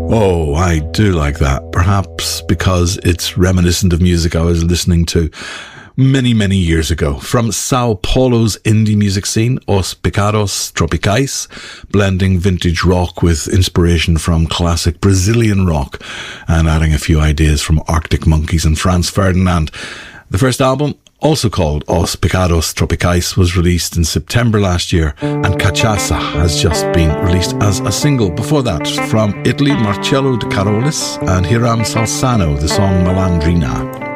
Oh, I do like that. Perhaps because it's reminiscent of music I was listening to many, many years ago. From Sao Paulo's indie music scene, Os Pecados Tropicais, blending vintage rock with inspiration from classic Brazilian rock and adding a few ideas from Arctic Monkeys and Franz Ferdinand. The first album, also called Os Pecados Tropicais, was released in September last year, and Cachaça has just been released as a single. Before that, from Italy, Marcello De Carolis and Hiram Salzano, the song Malandrina.